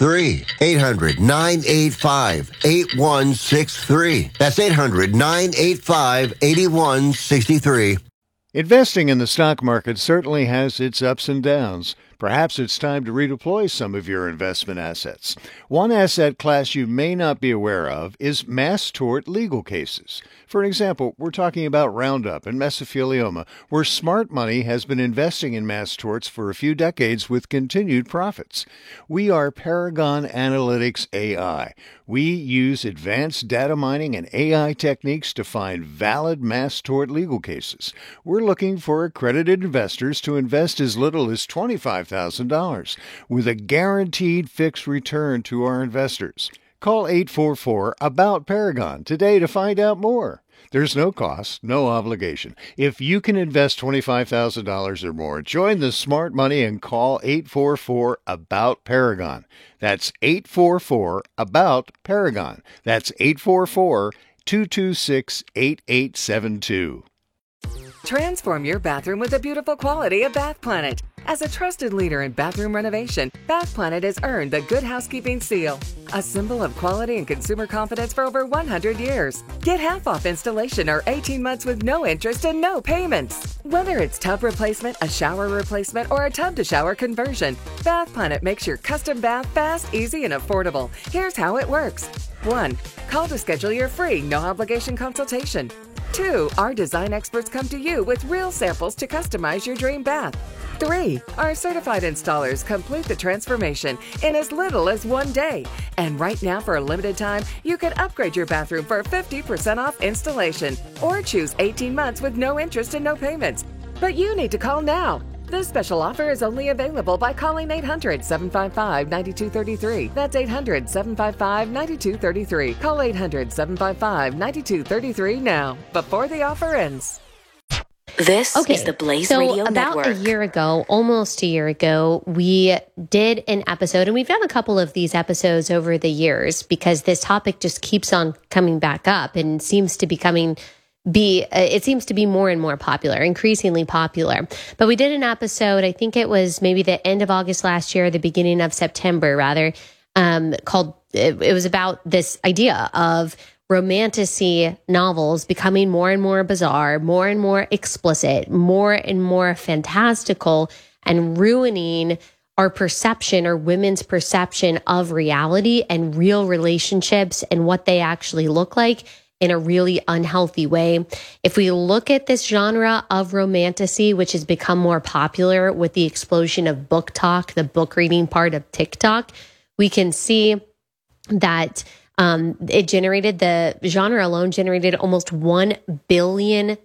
8163. 800-985-8163. That's 800-985-8163. Investing in the stock market certainly has its ups and downs. Perhaps it's time to redeploy some of your investment assets. One asset class you may not be aware of is mass tort legal cases. For example, we're talking about Roundup and mesothelioma, where smart money has been investing in mass torts for a few decades with continued profits. We are Paragon Analytics AI. We use advanced data mining and AI techniques to find valid mass tort legal cases. We're looking for accredited investors to invest as little as $25,000 with a guaranteed fixed return to our investors. Call 844-ABOUT-PARAGON today to find out more. There's no cost, no obligation. If you can invest $25,000 or more, join the smart money and call 844-ABOUT-PARAGON. That's 844-ABOUT-PARAGON. That's 844-226-8872. Transform your bathroom with the beautiful quality of Bath Planet. As a trusted leader in bathroom renovation, Bath Planet has earned the Good Housekeeping seal, a symbol of quality and consumer confidence for over 100 years. Get half off installation or 18 months with no interest and no payments. Whether it's tub replacement, a shower replacement, or a tub-to-shower conversion, Bath Planet makes your custom bath fast, easy, and affordable. Here's how it works. 1. Call to schedule your free, no-obligation consultation. 2. Our design experts come to you with real samples to customize your dream bath. 3. Our certified installers complete the transformation in as little as 1 day. And right now, for a limited time, you can upgrade your bathroom for 50% off installation or choose 18 months with no interest and no payments. But you need to call now. This special offer is only available by calling 800-755-9233. That's 800-755-9233. Call 800-755-9233 now, before the offer ends. This is the Blaze Radio Network. About a year ago, almost a year ago, we did an episode, and we've done a couple of these episodes over the years because this topic just keeps on coming back up and seems to it seems to be more and more popular, increasingly popular. But we did an episode, I think it was maybe the end of August last year, the beginning of September, rather, called, it was about this idea of romantasy novels becoming more and more bizarre, more and more explicit, more and more fantastical, and ruining our perception or women's perception of reality and real relationships and what they actually look like in a really unhealthy way. If we look at this genre of romantasy, which has become more popular with the explosion of book talk, the book reading part of TikTok, we can see that the genre alone generated almost $1 billion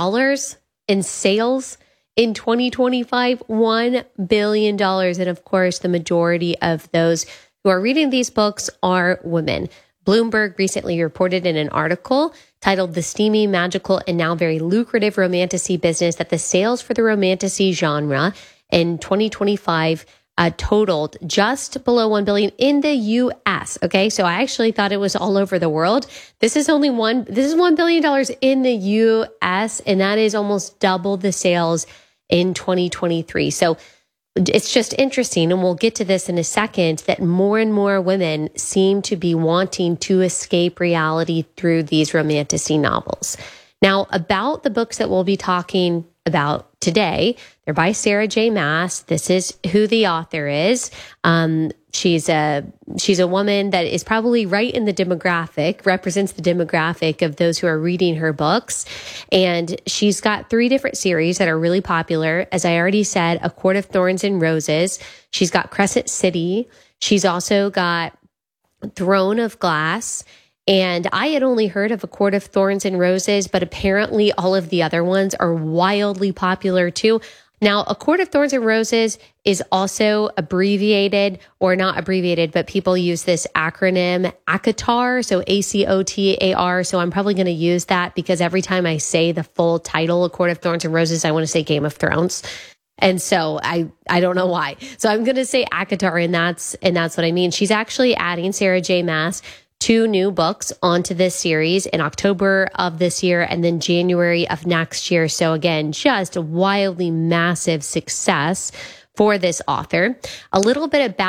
in sales in 2025, $1 billion. And of course, the majority of those who are reading these books are women. Bloomberg recently reported in an article titled "The Steamy, Magical, and Now Very Lucrative Romantasy Business" that the sales for the romantasy genre in 2025 totaled just below $1 billion in the U.S. Okay, so I actually thought it was all over the world. This is $1 billion in the U.S., and that is almost double the sales in 2023. So it's just interesting, and we'll get to this in a second, that more and more women seem to be wanting to escape reality through these romantasy novels. Now, about the books that we'll be talking about today, they're by Sarah J. Maas. This is who the author is. She's a woman that is probably right in the demographic, represents the demographic of those who are reading her books. And she's got 3 different series that are really popular. As I already said, A Court of Thorns and Roses. She's got Crescent City. She's also got Throne of Glass. And I had only heard of A Court of Thorns and Roses, but apparently all of the other ones are wildly popular too. Now, A Court of Thorns and Roses is also abbreviated, or not abbreviated, but people use this acronym ACOTAR, so ACOTAR. So I'm probably going to use that because every time I say the full title, A Court of Thorns and Roses, I want to say Game of Thrones. And so I don't know why. So I'm going to say ACOTAR, and that's what I mean. She's actually adding, Sarah J. Maas, 2 new books onto this series in October of this year and then January of next year. So again, just a wildly massive success for this author. A little bit about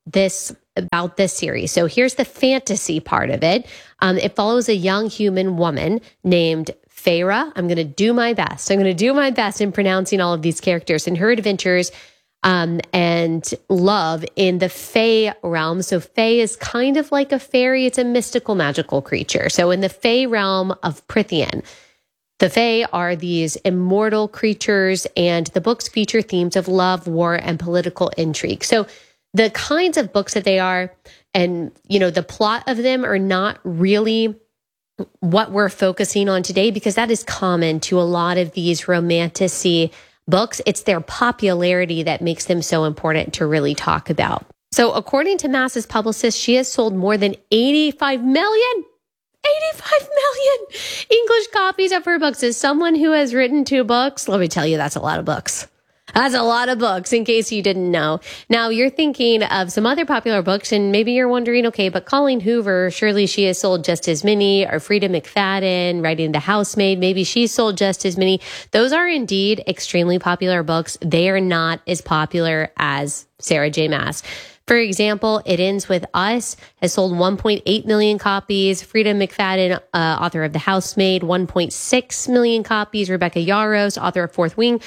this series. So here's the fantasy part of it. It follows a young human woman named Feyre. I'm going to do my best. I'm going to do my best in pronouncing all of these characters and her adventures and love in the Fae realm. So Fae is kind of like a fairy. It's a mystical, magical creature. So in the Fae realm of Prythian, the Fae are these immortal creatures, and the books feature themes of love, war, and political intrigue. So the kinds of books that they are, and, the plot of them are not really what we're focusing on today, because that is common to a lot of these romantasy books. It's their popularity that makes them so important to really talk about. So according to Mass's publicist, she has sold more than 85 million English copies of her books. As someone who has written 2 books, let me tell you, that's a lot of books. That's a lot of books, in case you didn't know. Now, you're thinking of some other popular books, and maybe you're wondering, okay, but Colleen Hoover, surely she has sold just as many, or Frida McFadden, writing The Housemaid, maybe she's sold just as many. Those are indeed extremely popular books. They are not as popular as Sarah J. Maas. For example, It Ends With Us has sold 1.8 million copies. Frida McFadden, author of The Housemaid, 1.6 million copies. Rebecca Yarros, author of Fourth Wing,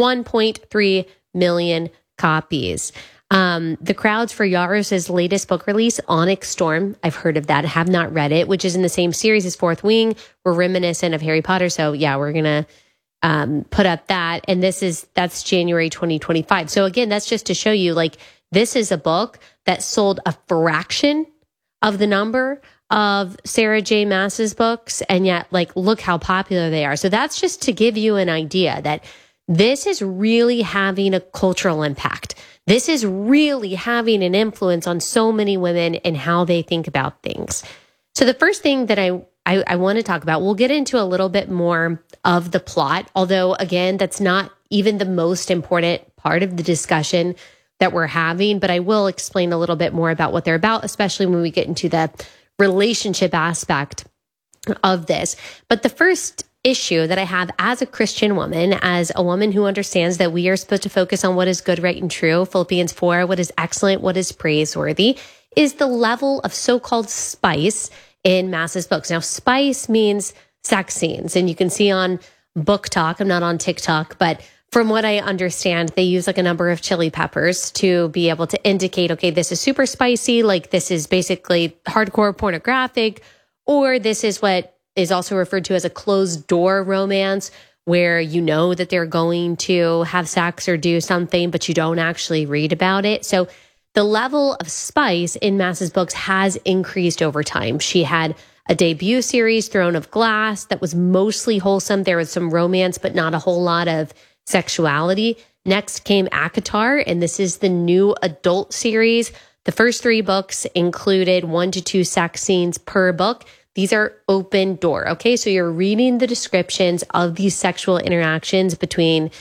1.3 million copies. The crowds for Yarros' latest book release, Onyx Storm, I've heard of that, have not read it, which is in the same series as Fourth Wing. We're reminiscent of Harry Potter. So yeah, we're going to put up that. And that's January 2025. So again, that's just to show you, this is a book that sold a fraction of the number of Sarah J. Maas's books. And yet, look how popular they are. So that's just to give you an idea that this is really having a cultural impact. This is really having an influence on so many women and how they think about things. So the first thing that I want to talk about, we'll get into a little bit more of the plot, although again, that's not even the most important part of the discussion that we're having, but I will explain a little bit more about what they're about, especially when we get into the relationship aspect of this. But the first issue that I have as a Christian woman, as a woman who understands that we are supposed to focus on what is good, right, and true, Philippians 4, what is excellent, what is praiseworthy, is the level of so-called spice in Maas's books. Now, spice means sex scenes, and you can see on Book Talk, I'm not on TikTok, but from what I understand, they use a number of chili peppers to be able to indicate, okay, this is super spicy, this is basically hardcore pornographic, or this is what is also referred to as a closed door romance, where you know that they're going to have sex or do something, but you don't actually read about it. So the level of spice in Maas's books has increased over time. She had a debut series, Throne of Glass, that was mostly wholesome. There was some romance, but not a whole lot of sexuality. Next came ACOTAR, and this is the new adult series. The first 3 books included 1 to 2 sex scenes per book. These are open door. Okay, so you're reading the descriptions of these sexual interactions between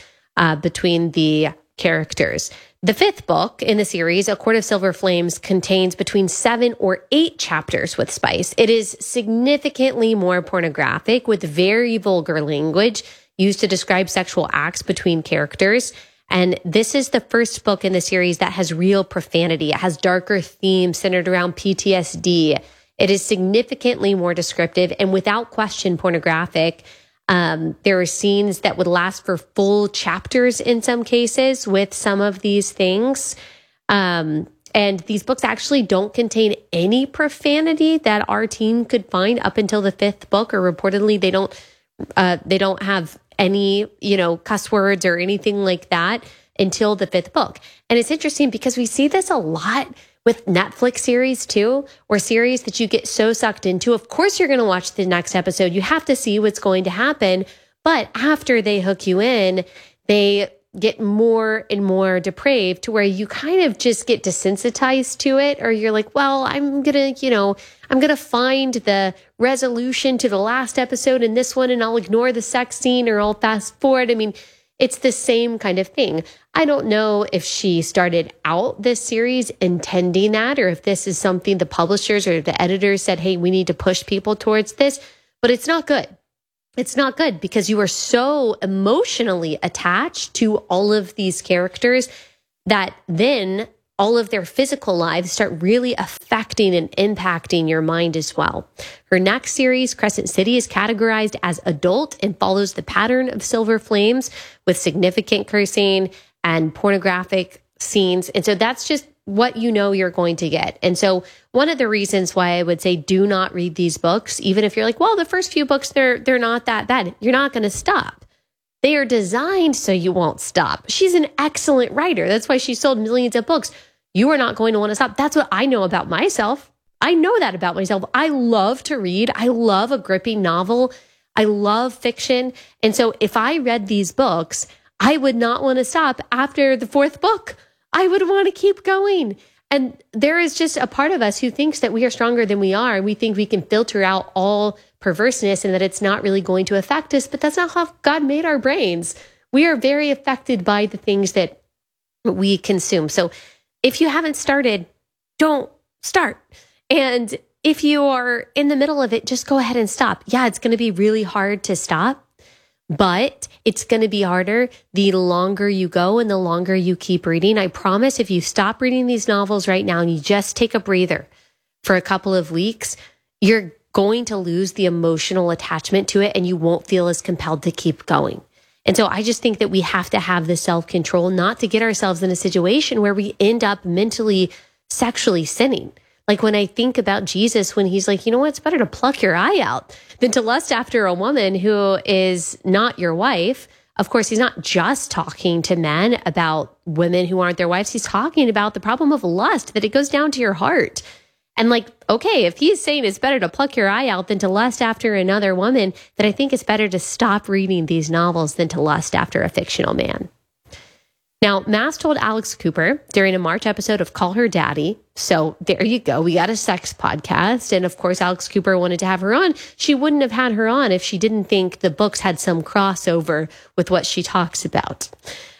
the characters. The 5th book in the series, A Court of Silver Flames, contains between 7 or 8 chapters with spice. It is significantly more pornographic, with very vulgar language used to describe sexual acts between characters. And this is the first book in the series that has real profanity. It has darker themes centered around PTSD. It is significantly more descriptive and without question pornographic. There are scenes that would last for full chapters in some cases with some of these things. And these books actually don't contain any profanity that our teen could find up until the 5th book, or reportedly they don't have any, cuss words or anything like that until the 5th book. And it's interesting because we see this a lot with Netflix series too, or series that you get so sucked into. Of course, you're going to watch the next episode. You have to see what's going to happen. But after they hook you in, they get more and more depraved to where you kind of just get desensitized to it, or you're like, well, I'm going to find the resolution to the last episode in this one, and I'll ignore the sex scene, or I'll fast forward. I mean, it's the same kind of thing. I don't know if she started out this series intending that, or if this is something the publishers or the editors said, hey, we need to push people towards this, but it's not good. It's not good because you are so emotionally attached to all of these characters that then all of their physical lives start really affecting and impacting your mind as well. Her next series, Crescent City, is categorized as adult and follows the pattern of Silver Flames with significant cursing and pornographic scenes. And so that's just what you know you're going to get. And so one of the reasons why I would say do not read these books, even if you're like, well, the first few books, they're not that bad. You're not going to stop. They are designed so you won't stop. She's an excellent writer. That's why she sold millions of books. You are not going to want to stop. That's what I know about myself. I know that about myself. I love to read. I love a gripping novel. I love fiction. And so if I read these books, I would not want to stop after the fourth book. I would want to keep going. And there is just a part of us who thinks that we are stronger than we are. We think we can filter out all perverseness and that it's not really going to affect us. But that's not how God made our brains. We are very affected by the things that we consume. So if you haven't started, don't start. And if you are in the middle of it, just go ahead and stop. Yeah, it's going to be really hard to stop, but it's going to be harder the longer you go and the longer you keep reading. I promise if you stop reading these novels right now and you just take a breather for a couple of weeks, you're going to lose the emotional attachment to it and you won't feel as compelled to keep going. And so I just think that we have to have the self-control not to get ourselves in a situation where we end up mentally, sexually sinning. Like when I think about Jesus, when he's like, you know what, it's better to pluck your eye out than to lust after a woman who is not your wife. Of course, he's not just talking to men about women who aren't their wives. He's talking about the problem of lust, that it goes down to your heart. And like, okay, if he's saying it's better to pluck your eye out than to lust after another woman, then I think it's better to stop reading these novels than to lust after a fictional man. Now, Mass told Alex Cooper during a March episode of Call Her Daddy. So there you go. We got a sex podcast. And of course, Alex Cooper wanted to have her on. She wouldn't have had her on if she didn't think the books had some crossover with what she talks about.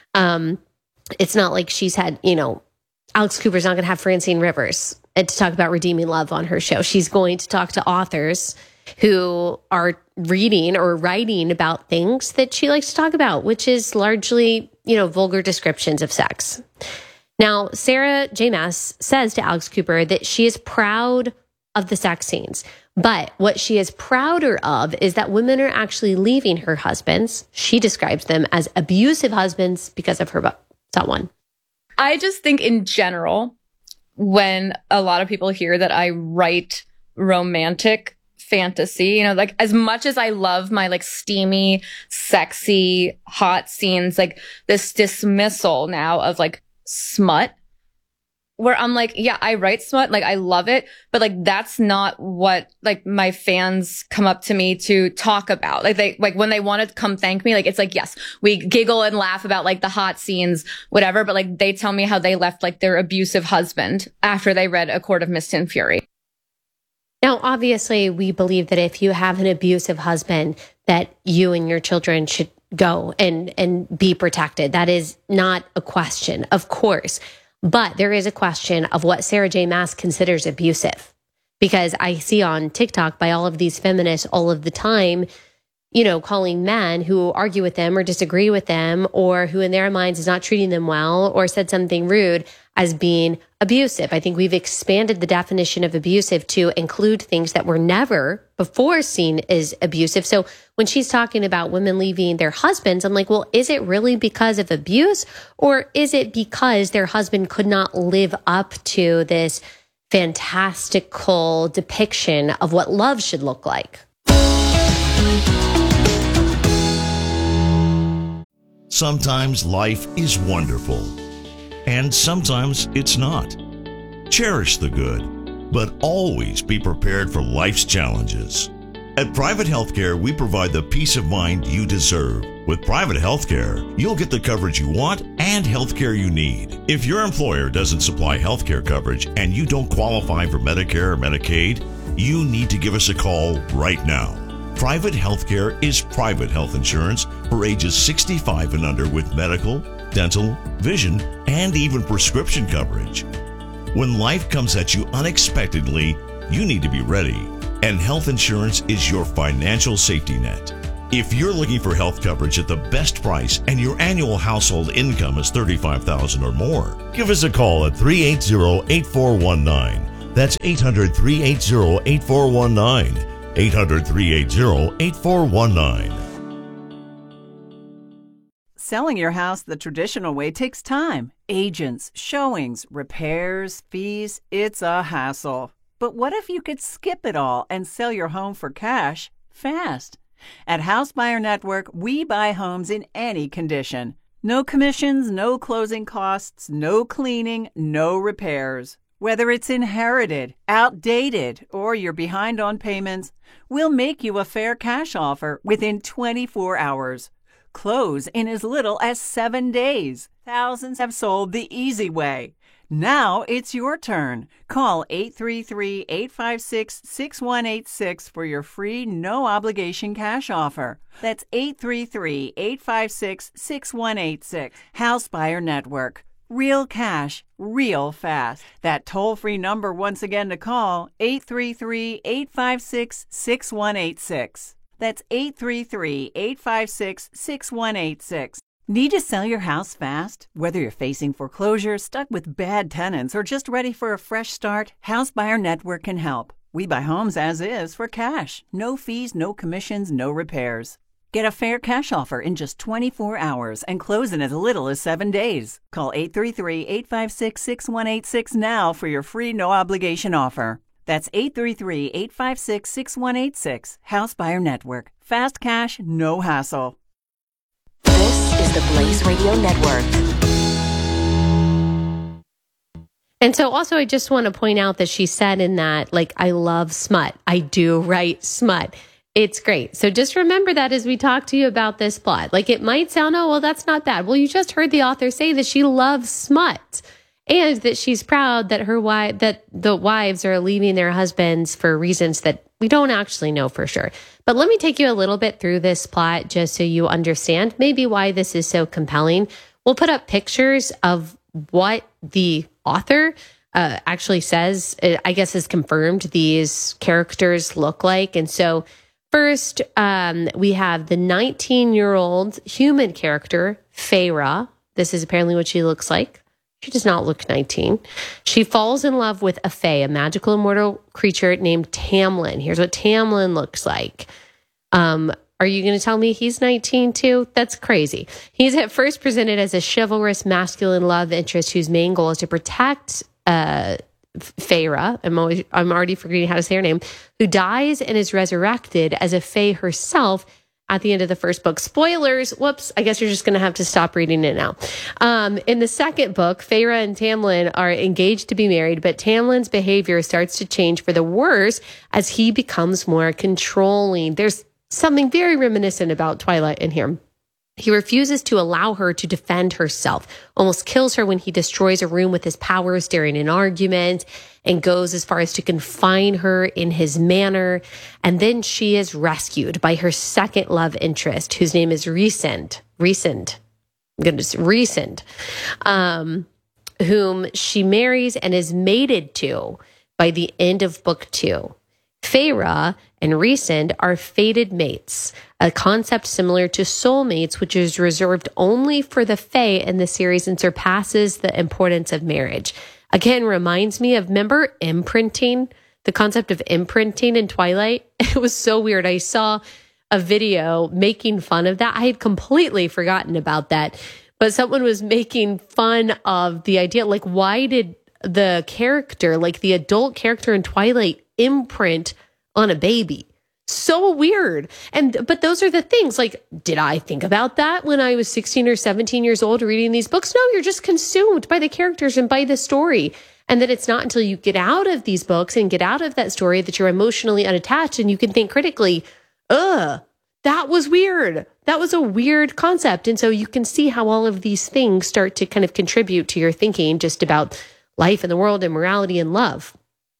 It's not like she's had, Alex Cooper's not going to have Francine Rivers to talk about redeeming love on her show. She's going to talk to authors who are reading or writing about things that she likes to talk about, which is largely, vulgar descriptions of sex. Now, Sarah J. Maas says to Alex Cooper that she is proud of the sex scenes, but what she is prouder of is that women are actually leaving her husbands. She describes them as abusive husbands because of her book. Someone. I just think in general, when a lot of people hear that I write romantic fantasy, like as much as I love my like steamy, sexy, hot scenes, like this dismissal now of like smut, where I'm like, yeah, I write smut, like I love it, but like that's not what like my fans come up to me to talk about. Like when they want to come thank me, like it's like, yes, we giggle and laugh about like the hot scenes, whatever, but like they tell me how they left like their abusive husband after they read A Court of Mist and Fury. Now, obviously, we believe that if you have an abusive husband, that you and your children should go and be protected. That is not a question, of course. But there is a question of what Sarah J. Maas considers abusive. Because I see on TikTok by all of these feminists all of the time, calling men who argue with them or disagree with them or who in their minds is not treating them well or said something rude as being abusive. I think we've expanded the definition of abusive to include things that were never before seen as abusive. So when she's talking about women leaving their husbands, I'm like, well, is it really because of abuse or is it because their husband could not live up to this fantastical depiction of what love should look like? Sometimes life is wonderful, and sometimes it's not. Cherish the good, but always be prepared for life's challenges. At Private Healthcare, we provide the peace of mind you deserve. With Private Healthcare, you'll get the coverage you want and healthcare you need. If your employer doesn't supply healthcare coverage and you don't qualify for Medicare or Medicaid, you need to give us a call right now. Private Healthcare is private health insurance for ages 65 and under with medical, dental, vision, and even prescription coverage. When life comes at you unexpectedly, you need to be ready, and health insurance is your financial safety net. If you're looking for health coverage at the best price and your annual household income is $35,000 or more, give us a call at 380-8419. That's 800-380-8419. 800-380-8419. Selling your house the traditional way takes time. Agents, showings, repairs, fees, it's a hassle. But what if you could skip it all and sell your home for cash fast? At House Buyer Network, we buy homes in any condition. No commissions, no closing costs, no cleaning, no repairs. Whether it's inherited, outdated, or you're behind on payments, we'll make you a fair cash offer within 24 hours. Close in as little as 7 days. Thousands have sold the easy way. Now it's your turn. Call 833-856-6186 for your free, no-obligation cash offer. That's 833-856-6186. House Buyer Network. Real cash, real fast. That toll-free number once again to call, 833-856-6186. That's 833-856-6186. Need to sell your house fast? Whether you're facing foreclosure, stuck with bad tenants, or just ready for a fresh start, House Buyer Network can help. We buy homes as is for cash. No fees, no commissions, no repairs. Get a fair cash offer in just 24 hours and close in as little as 7 days. Call 833-856-6186 now for your free no-obligation offer. That's 833-856-6186. House Buyer Network. Fast cash, no hassle. This is the Blaze Radio Network. And so also I just want to point out that she said in that, like, I love smut. I do write smut. It's great. So just remember that as we talk to you about this plot. Like, it might sound, oh, well, that's not bad. Well, you just heard the author say that she loves smut and that she's proud that that the wives are leaving their husbands for reasons that we don't actually know for sure. But let me take you a little bit through this plot just so you understand maybe why this is so compelling. We'll put up pictures of what the author actually says, I guess, has confirmed these characters look like. And so first, we have the 19-year-old human character, Feyre. This is apparently what she looks like. She does not look 19. She falls in love with a fae, a magical immortal creature named Tamlin. Here's what Tamlin looks like. Are you going to tell me he's 19 too? That's crazy. He's at first presented as a chivalrous masculine love interest whose main goal is to protect Feyre, I'm already forgetting how to say her name, who dies and is resurrected as a fae herself at the end of the first book. Spoilers. Whoops. I guess you're just going to have to stop reading it now. In the second book, Feyre and Tamlin are engaged to be married, but Tamlin's behavior starts to change for the worse as he becomes more controlling. There's something very reminiscent about Twilight in here. He refuses to allow her to defend herself, almost kills her when he destroys a room with his powers during an argument, and goes as far as to confine her in his manor. And then she is rescued by her second love interest, whose name is Rhysand, whom she marries and is mated to by the end of book 2. Feyre and Rhysand are fated mates, a concept similar to soulmates, which is reserved only for the Fae in the series and surpasses the importance of marriage. Again, reminds me of, remember imprinting? The concept of imprinting in Twilight? It was so weird. I saw a video making fun of that. I had completely forgotten about that, but someone was making fun of the idea, like, why did the character, like the adult character in Twilight, imprint on a baby? So weird. But those are the things, like, did I think about that when I was 16 or 17 years old reading these books? No, you're just consumed by the characters and by the story. And then it's not until you get out of these books and get out of that story that you're emotionally unattached and you can think critically, that was weird. That was a weird concept. And so you can see how all of these things start to kind of contribute to your thinking just about life and the world and morality and love.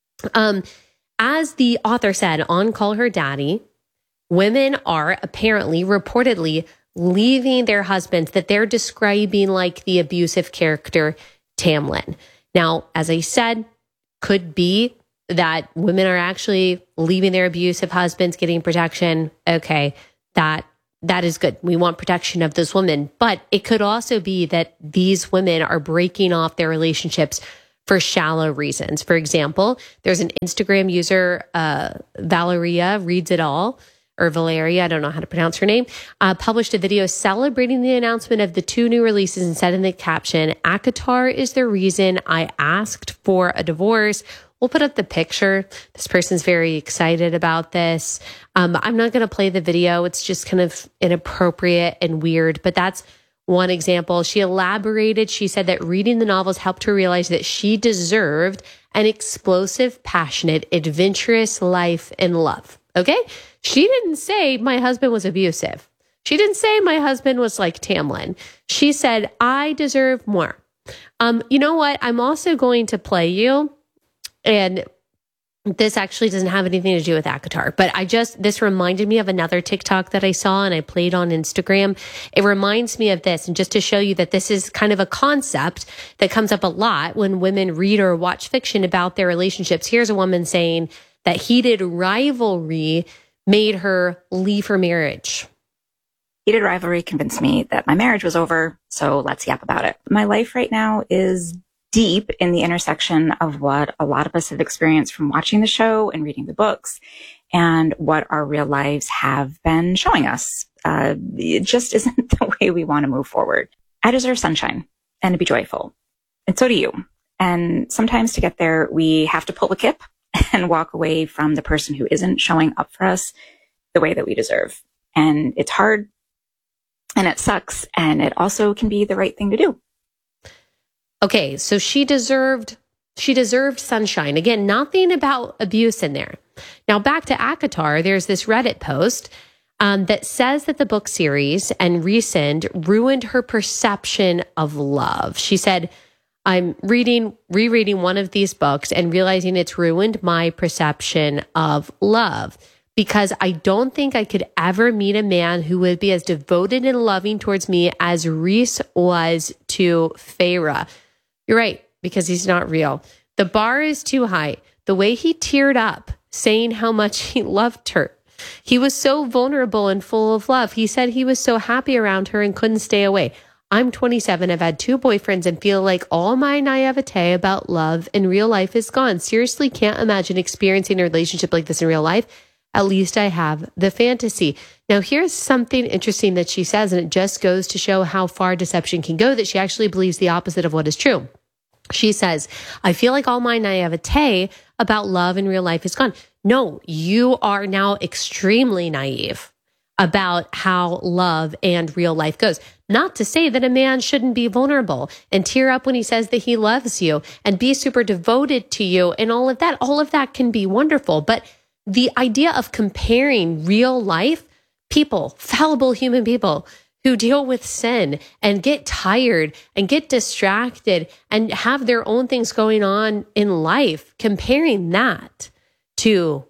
As the author said on Call Her Daddy, women are apparently, reportedly, leaving their husbands that they're describing like the abusive character Tamlin. Now, as I said, could be that women are actually leaving their abusive husbands, getting protection. Okay, that that is good. We want protection of those women. But it could also be that these women are breaking off their relationships for shallow reasons. For example, there's an Instagram user, Valeria Reads It All, or Valeria, I don't know how to pronounce her name, published a video celebrating the announcement of the 2 new releases and said in the caption, "ACOTAR is the reason I asked for a divorce." We'll put up the picture. This person's very excited about this. I'm not going to play the video. It's just kind of inappropriate and weird, but that's one example. She elaborated. She said that reading the novels helped her realize that she deserved an explosive, passionate, adventurous life in love. Okay? She didn't say my husband was abusive. She didn't say my husband was like Tamlin. She said, I deserve more. You know what? I'm also going to play you, and this actually doesn't have anything to do with ACOTAR, but this reminded me of another TikTok that I saw and I played on Instagram. It reminds me of this. And just to show you that this is kind of a concept that comes up a lot when women read or watch fiction about their relationships. Here's a woman saying that heated rivalry made her leave her marriage. Heated rivalry convinced me that my marriage was over, so let's yap about it. My life right now is deep in the intersection of what a lot of us have experienced from watching the show and reading the books and what our real lives have been showing us. It just isn't the way we want to move forward. I deserve sunshine and to be joyful. And so do you. And sometimes to get there, we have to pull the kip and walk away from the person who isn't showing up for us the way that we deserve. And it's hard and it sucks. And it also can be the right thing to do. Okay, so she deserved sunshine. Again, nothing about abuse in there. Now back to ACOTAR, there's this Reddit post that says that the book series and Rescind ruined her perception of love. She said, I'm rereading one of these books and realizing it's ruined my perception of love because I don't think I could ever meet a man who would be as devoted and loving towards me as Rhys was to Feyre. You're right, because he's not real. The bar is too high. The way he teared up, saying how much he loved her. He was so vulnerable and full of love. He said he was so happy around her and couldn't stay away. I'm 27. I've had 2 boyfriends and feel like all my naivete about love in real life is gone. Seriously, can't imagine experiencing a relationship like this in real life. At least I have the fantasy. Now, here's something interesting that she says, and it just goes to show how far deception can go, that she actually believes the opposite of what is true. She says, I feel like all my naivete about love in real life is gone. No, you are now extremely naive about how love and real life goes. Not to say that a man shouldn't be vulnerable and tear up when he says that he loves you and be super devoted to you and all of that can be wonderful. But the idea of comparing real life people, fallible human people who deal with sin and get tired and get distracted and have their own things going on in life, comparing that to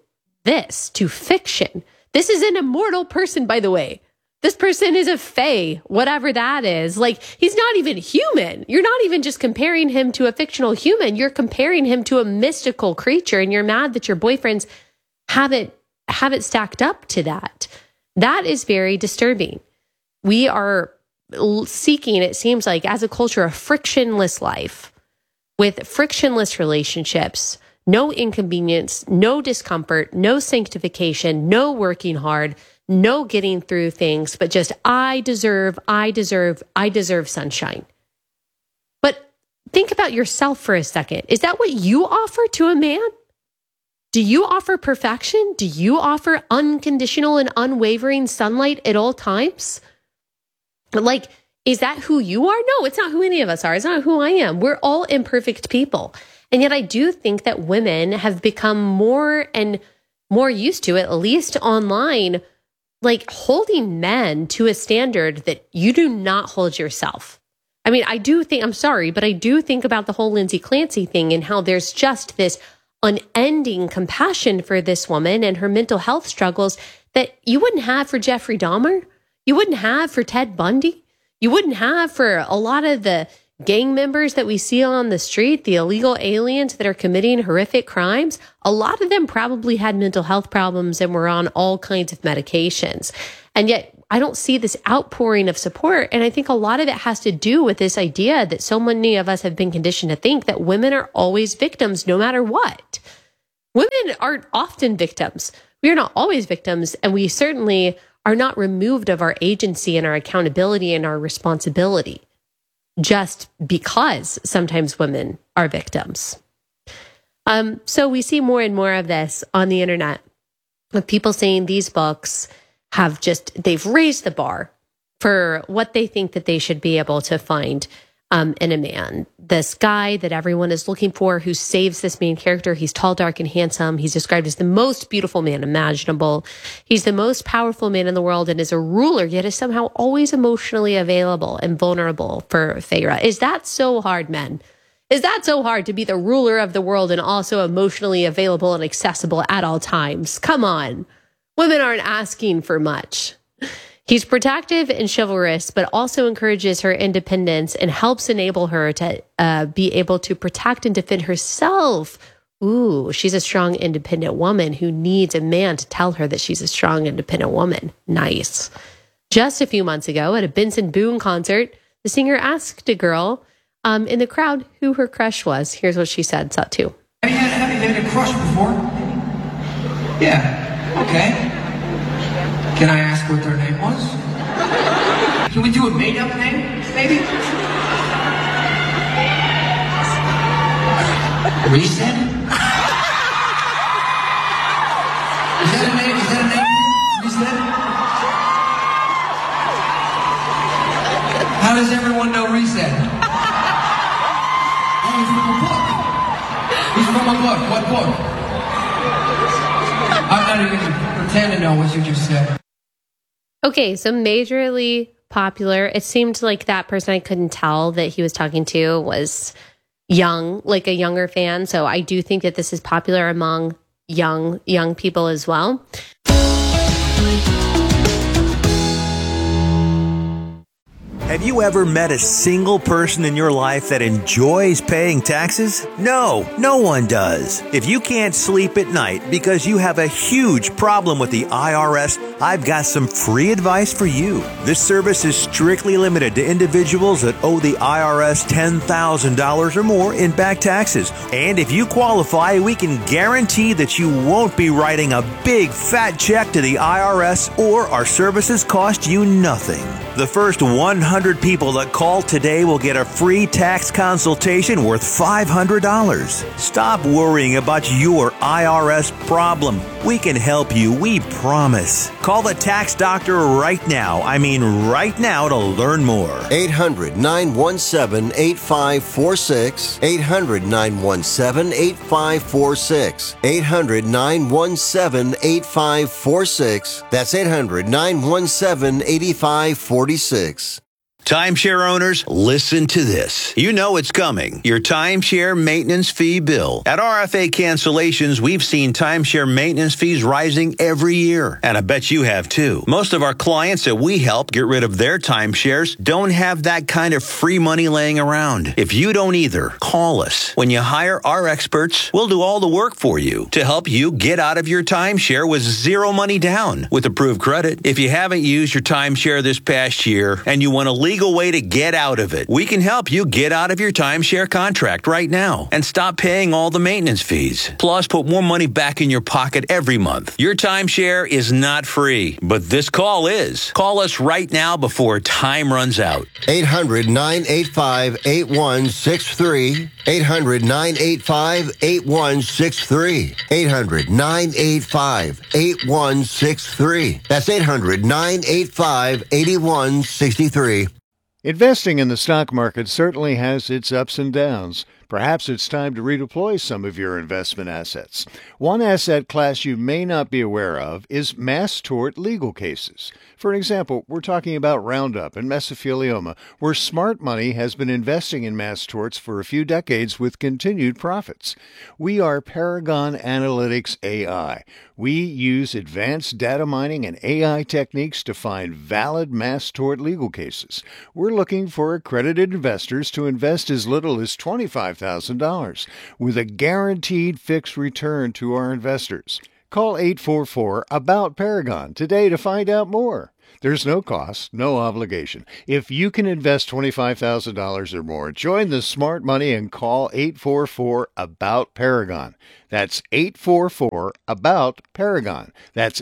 fiction. This is an immortal person, by the way. This person is a fae, whatever that is. Like, he's not even human. You're not even just comparing him to a fictional human. You're comparing him to a mystical creature, and you're mad that your boyfriends have it stacked up to that. That is very disturbing. We are seeking, it seems like, as a culture, a frictionless life with frictionless relationships, no inconvenience, no discomfort, no sanctification, no working hard, no getting through things, but just I deserve sunshine. But think about yourself for a second. Is that what you offer to a man? Do you offer perfection? Do you offer unconditional and unwavering sunlight at all times? Like, is that who you are? No, it's not who any of us are. It's not who I am. We're all imperfect people. And yet I do think that women have become more and more used to, at least online, like holding men to a standard that you do not hold yourself. I mean, I do think about the whole Lindsay Clancy thing and how there's just this unending compassion for this woman and her mental health struggles that you wouldn't have for Jeffrey Dahmer. You wouldn't have for Ted Bundy. You wouldn't have for a lot of the gang members that we see on the street, the illegal aliens that are committing horrific crimes. A lot of them probably had mental health problems and were on all kinds of medications. And yet I don't see this outpouring of support. And I think a lot of it has to do with this idea that so many of us have been conditioned to think that women are always victims no matter what. Women aren't often victims. We are not always victims, and we certainly are not removed of our agency and our accountability and our responsibility just because sometimes women are victims. So we see more and more of this on the internet, of people saying these books they've raised the bar for what they think that they should be able to find in a man. This guy that everyone is looking for who saves this main character. He's tall, dark, and handsome. He's described as the most beautiful man imaginable. He's the most powerful man in the world and is a ruler, yet is somehow always emotionally available and vulnerable for Feyre. Is that so hard, men? Is that so hard to be the ruler of the world and also emotionally available and accessible at all times? Come on. Women aren't asking for much. He's protective and chivalrous, but also encourages her independence and helps enable her to be able to protect and defend herself. Ooh, she's a strong, independent woman who needs a man to tell her that she's a strong, independent woman. Nice. Just a few months ago at a Benson Boone concert, the singer asked a girl in the crowd who her crush was. Here's what she said, Satu. Have you had a crush before? Yeah, okay. Can I ask what their name was? Can we do a made-up name, maybe? Reset? Is that a name? Reset? How does everyone know Reset? Oh, he's from a book. He's from a book. What book? I'm not even going to pretend to know what you just said. Okay, so majorly popular. It seemed like that person I couldn't tell that he was talking to was young, like a younger fan. So I do think that this is popular among young people as well. Have you ever met a single person in your life that enjoys paying taxes? No, no one does. If you can't sleep at night because you have a huge problem with the IRS, I've got some free advice for you. This service is strictly limited to individuals that owe the IRS $10,000 or more in back taxes. And if you qualify, we can guarantee that you won't be writing a big fat check to the IRS, or our services cost you nothing. The first 100 people that call today will get a free tax consultation worth $500. Stop worrying about your IRS problem. We can help you, we promise. Call the tax doctor right now. I mean right now, to learn more. 800-917-8546. 800-917-8546. 800-917-8546. That's 800-917-8546. Timeshare owners, listen to this. You know it's coming. Your timeshare maintenance fee bill. At RFA Cancellations, we've seen timeshare maintenance fees rising every year. And I bet you have too. Most of our clients that we help get rid of their timeshares don't have that kind of free money laying around. If you don't either, call us. When you hire our experts, we'll do all the work for you to help you get out of your timeshare with zero money down with approved credit. If you haven't used your timeshare this past year and you want to legal way to get out of it, we can help you get out of your timeshare contract right now and stop paying all the maintenance fees. Plus, put more money back in your pocket every month. Your timeshare is not free, but this call is. Call us right now before time runs out. 800-985-8163. 800-985-8163. 800-985-8163. That's 800-985-8163. Investing in the stock market certainly has its ups and downs. Perhaps it's time to redeploy some of your investment assets. One asset class you may not be aware of is mass tort legal cases. For example, we're talking about Roundup and mesothelioma, where smart money has been investing in mass torts for a few decades with continued profits. We are Paragon Analytics AI. We use advanced data mining and AI techniques to find valid mass tort legal cases. We're looking for accredited investors to invest as little as $25,000 with a guaranteed fixed return to our investors. Call 844-ABOUT-PARAGON today to find out more. There's no cost, no obligation. If you can invest $25,000 or more, join the smart money and call 844-ABOUT-PARAGON. That's 844-ABOUT-PARAGON. That's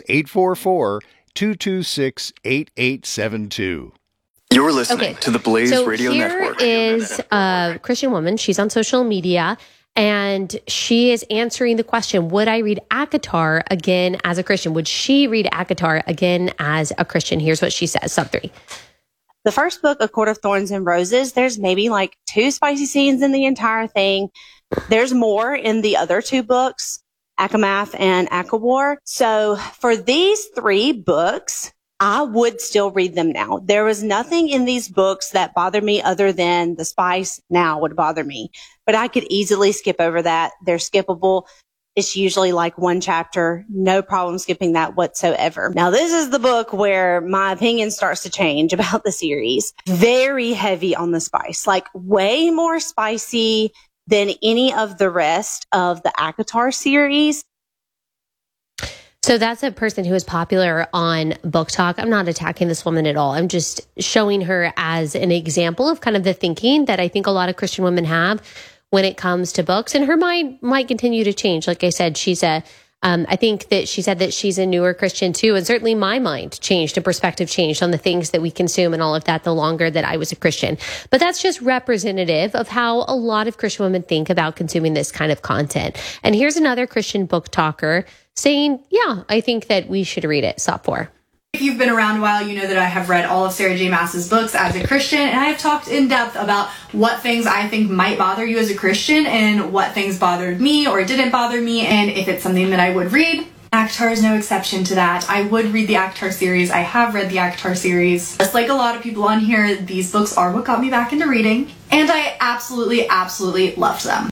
844-226-8872. You're listening to the Blaze Radio Network. Here is a Christian woman. She's on social media, and she is answering the question, would I read ACOTAR again as a Christian? Would she read ACOTAR again as a Christian? Here's what she says, sub 3. The first book, A Court of Thorns and Roses, there's maybe like 2 spicy scenes in the entire thing. There's more in the other 2 books, Akamath and Akawar. So for these 3 books, I would still read them now. There was nothing in these books that bothered me other than the spice now would bother me. But I could easily skip over that. They're skippable. It's usually like 1 chapter. No problem skipping that whatsoever. Now, this is the book where my opinion starts to change about the series. Very heavy on the spice, like way more spicy than any of the rest of the ACOTAR series. So that's a person who is popular on Book Talk. I'm not attacking this woman at all. I'm just showing her as an example of kind of the thinking that I think a lot of Christian women have when it comes to books. And her mind might continue to change. Like I said, I think that she said that she's a newer Christian too. And certainly my mind changed and perspective changed on the things that we consume and all of that the longer that I was a Christian. But that's just representative of how a lot of Christian women think about consuming this kind of content. And here's another Christian book talker saying, yeah, I think that we should read it. Stop 4. If you've been around a while, you know that I have read all of Sarah J. Maas's books as a Christian, and I have talked in depth about what things I think might bother you as a Christian and what things bothered me or didn't bother me, and if it's something that I would read. ACOTAR is no exception to that. I would read the ACOTAR series. I have read the ACOTAR series. Just like a lot of people on here, these books are what got me back into reading, and I absolutely, absolutely loved them.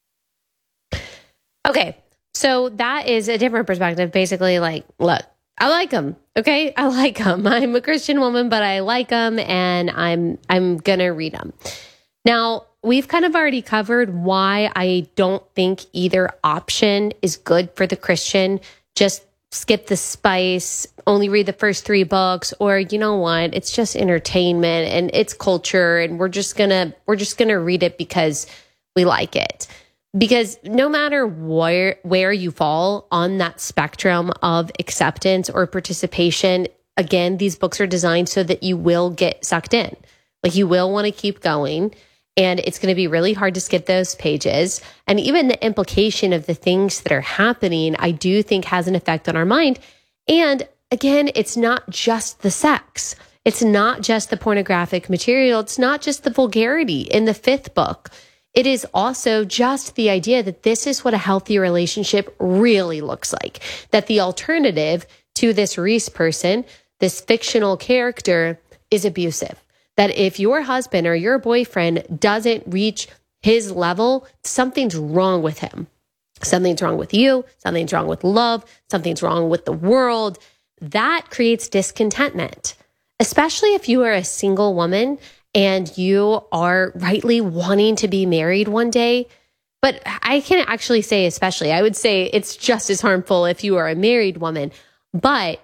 Okay, so that is a different perspective. Basically, like, look, I like them. Okay, I like them. I'm a Christian woman, but I like them, and I'm gonna read them. Now, we've kind of already covered why I don't think either option is good for the Christian. Just skip the spice, only read the first 3 books, or you know what? It's just entertainment and it's culture, and we're just gonna read it because we like it. Because no matter where you fall on that spectrum of acceptance or participation, again, these books are designed so that you will get sucked in. Like, you will want to keep going, and it's going to be really hard to skip those pages. And even the implication of the things that are happening, I do think has an effect on our mind. And again, it's not just the sex. It's not just the pornographic material. It's not just the vulgarity in the 5th book. It is also just the idea that this is what a healthy relationship really looks like. That the alternative to this Reese person, this fictional character, is abusive. That if your husband or your boyfriend doesn't reach his level, something's wrong with him. Something's wrong with you. Something's wrong with love. Something's wrong with the world. That creates discontentment, especially if you are a single woman and you are rightly wanting to be married one day. But I can actually say especially, I would say it's just as harmful if you are a married woman. But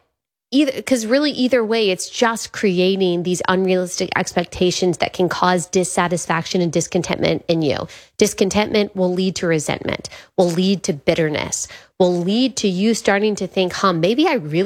either way, it's just creating these unrealistic expectations that can cause dissatisfaction and discontentment in you. Discontentment will lead to resentment, will lead to bitterness, will lead to you starting to think, maybe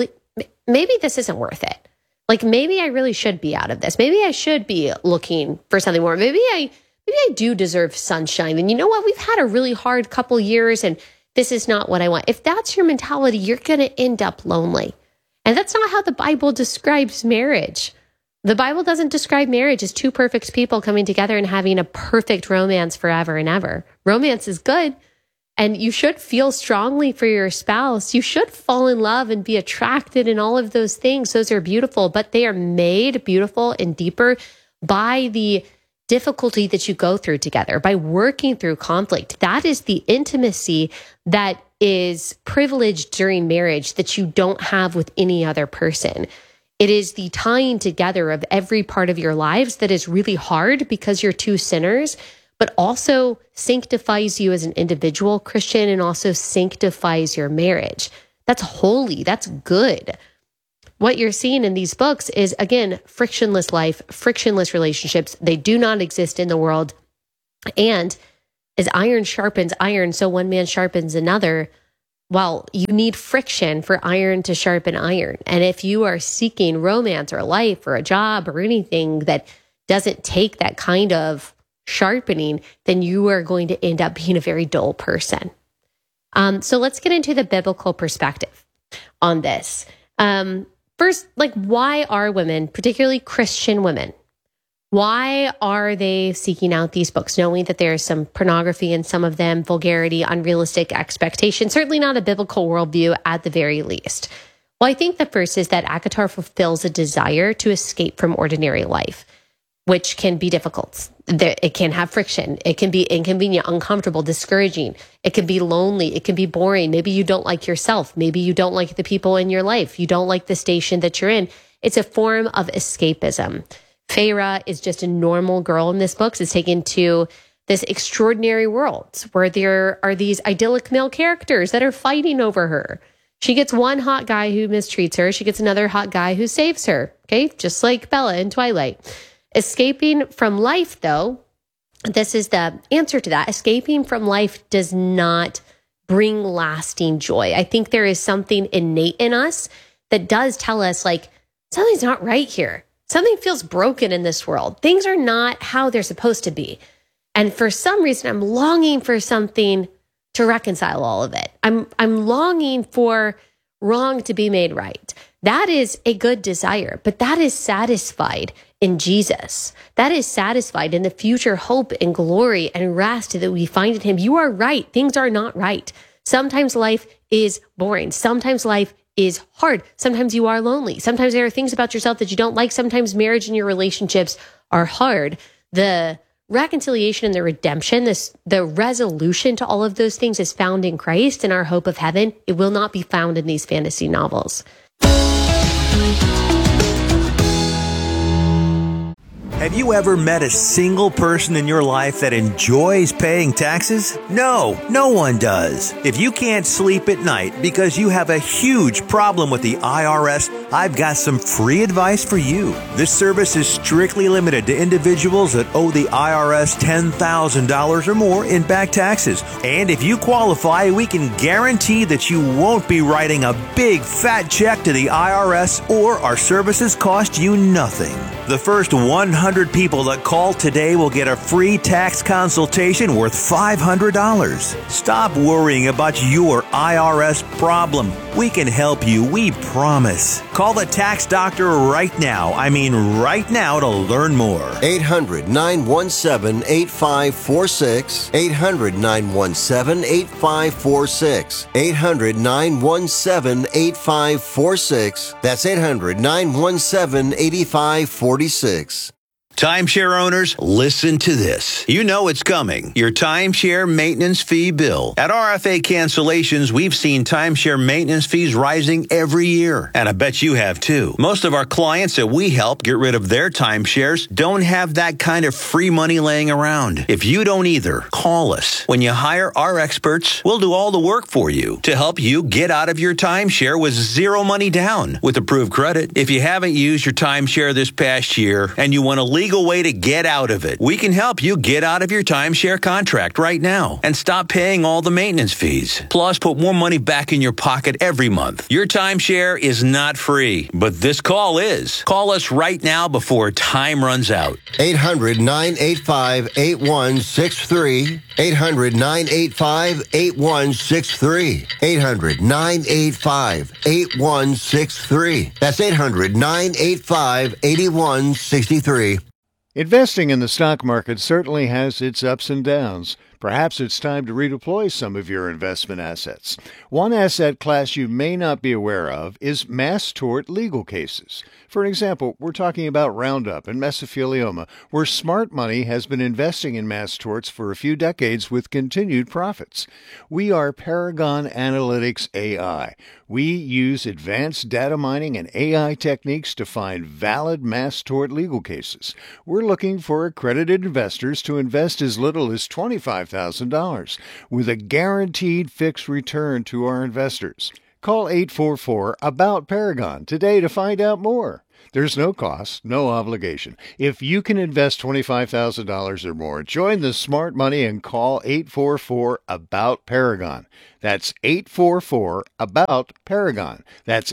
this isn't worth it. Like, maybe I really should be out of this. Maybe I should be looking for something more. Maybe I do deserve sunshine. And you know what? We've had a really hard couple years, and this is not what I want. If that's your mentality, you're going to end up lonely. And that's not how the Bible describes marriage. The Bible doesn't describe marriage as 2 perfect people coming together and having a perfect romance forever and ever. Romance is good. And you should feel strongly for your spouse. You should fall in love and be attracted and all of those things. Those are beautiful, but they are made beautiful and deeper by the difficulty that you go through together, by working through conflict. That is the intimacy that is privileged during marriage that you don't have with any other person. It is the tying together of every part of your lives that is really hard because you're 2 sinners, but also sanctifies you as an individual Christian and also sanctifies your marriage. That's holy. That's good. what you're seeing in these books is, again, frictionless life, frictionless relationships. They do not exist in the world. And as iron sharpens iron, so one man sharpens another. Well, you need friction for iron to sharpen iron. And if you are seeking romance or life or a job or anything that doesn't take that kind of sharpening, then you are going to end up being a very dull person. So let's get into the biblical perspective on this. First, why are women, particularly Christian women, why are they seeking out these books, knowing that there's some pornography in some of them, vulgarity, unrealistic expectations, certainly not a biblical worldview at the very least? Well, I think the first is that ACOTAR fulfills a desire to escape from ordinary life, which can be difficult. It can have friction. It can be inconvenient, uncomfortable, discouraging. It can be lonely. It can be boring. Maybe you don't like yourself. Maybe you don't like the people in your life. You don't like the station that you're in. It's a form of escapism. Feyre is just a normal girl in this book. Is taken to this extraordinary world where there are these idyllic male characters that are fighting over her. She gets one hot guy who mistreats her. She gets another hot guy who saves her. Okay, just like Bella in Twilight. Escaping from life, though, this is the answer to that. Escaping from life does not bring lasting joy. I think there is something innate in us that does tell us, something's not right here. Something feels broken in this world. Things are not how they're supposed to be. And for some reason, I'm longing for something to reconcile all of it. I'm longing for wrong to be made right. That is a good desire, but that is satisfied in Jesus. That is satisfied in the future hope and glory and rest that we find in him. You are right. Things are not right. Sometimes life is boring. Sometimes life is hard. Sometimes you are lonely. Sometimes there are things about yourself that you don't like. Sometimes marriage and your relationships are hard. The reconciliation and the redemption, the resolution to all of those things is found in Christ and our hope of heaven. It will not be found in these fantasy novels. Have you ever met a single person in your life that enjoys paying taxes? No, no one does. If you can't sleep at night because you have a huge problem with the IRS, I've got some free advice for you. This service is strictly limited to individuals that owe the IRS $10,000 or more in back taxes. And if you qualify, we can guarantee that you won't be writing a big fat check to the IRS, or our services cost you nothing. The first 100 people that call today will get a free tax consultation worth $500. Stop worrying about your IRS problem. We can help you, we promise. Call the tax doctor right now. I mean right now to learn more. 800-917-8546. 800-917-8546. 800-917-8546. That's 800-917-8546. Timeshare owners, listen to this. You know it's coming. Your timeshare maintenance fee bill. At RFA Cancellations, we've seen timeshare maintenance fees rising every year. And I bet you have too. Most of our clients that we help get rid of their timeshares don't have that kind of free money laying around. If you don't either, call us. When you hire our experts, we'll do all the work for you to help you get out of your timeshare with zero money down with approved credit. If you haven't used your timeshare this past year and you want to legal way to get out of it, we can help you get out of your timeshare contract right now and stop paying all the maintenance fees. Plus, put more money back in your pocket every month. Your timeshare is not free, but this call is. Call us right now before time runs out. 800-985-8163. 800-985-8163. 800-985-8163. That's 800-985-8163. Investing in the stock market certainly has its ups and downs. Perhaps it's time to redeploy some of your investment assets. One asset class you may not be aware of is mass tort legal cases. For example, we're talking about Roundup and mesothelioma, where smart money has been investing in mass torts for a few decades with continued profits. We are Paragon Analytics AI. We use advanced data mining and AI techniques to find valid mass tort legal cases. We're looking for accredited investors to invest as little as $25,000 with a guaranteed fixed return to our investors. Call 844-ABOUT-PARAGON today to find out more. There's no cost, no obligation. If you can invest $25,000 or more, join the smart money and call 844-ABOUT-PARAGON. That's 844-ABOUT-PARAGON. That's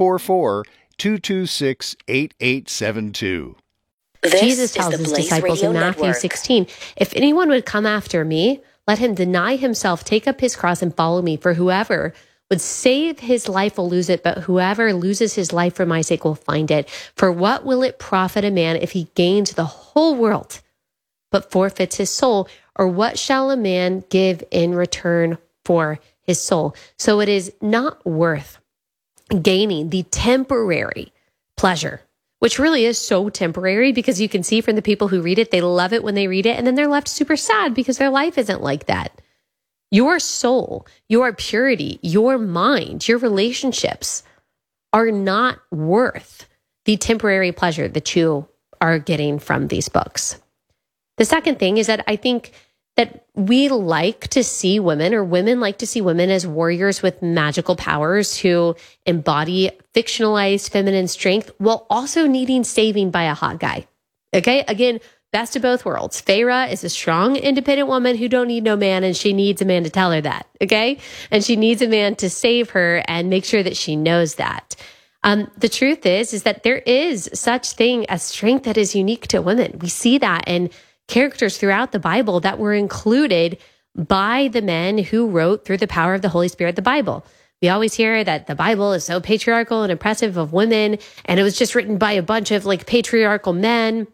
844-226-8872. Jesus tells his disciples in Matthew 16, if anyone would come after me, let him deny himself, take up his cross, and follow me. For whoever would save his life will lose it, but whoever loses his life for my sake will find it. For what will it profit a man if he gains the whole world, but forfeits his soul? Or what shall a man give in return for his soul? So it is not worth gaining the temporary pleasure, which really is so temporary, because you can see from the people who read it, they love it when they read it, and then they're left super sad because their life isn't like that. Your soul, your purity, your mind, your relationships are not worth the temporary pleasure that you are getting from these books. The second thing is that I think that we like to see women, or women like to see women, as warriors with magical powers who embody fictionalized feminine strength while also needing saving by a hot guy. Okay, again, best of both worlds. Feyre is a strong, independent woman who don't need no man, and she needs a man to tell her that, okay? And she needs a man to save her and make sure that she knows that. The truth is that there is such thing as strength that is unique to women. We see that in characters throughout the Bible that were included by the men who wrote through the power of the Holy Spirit the Bible. We always hear that the Bible is so patriarchal and oppressive of women, and it was just written by a bunch of like patriarchal men